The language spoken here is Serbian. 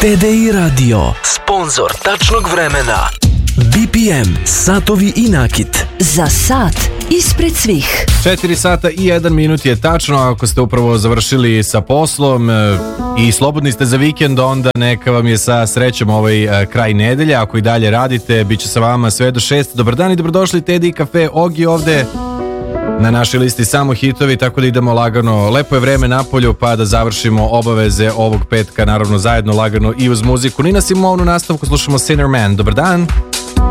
TDI Radio, sponzor tačnog vremena. BPM, satovi i nakit. Za sat ispred svih. 4 sata i 1 minut je tačno. Ako ste upravo završili sa poslom i slobodni ste za vikend, onda neka vam je sa srećom ovaj kraj nedelje. Ako i dalje radite, bit će sa vama sve do 6. Dobar dan i dobrodošli TDI Cafe. Ogi ovde na našoj listi samo hitovi, tako da idemo lagano. Lepo je vreme napolju, pa da završimo obaveze ovog petka, naravno zajedno lagano i uz muziku. Nina Simone u nastavku, slušamo Sinner Man. Dobar dan.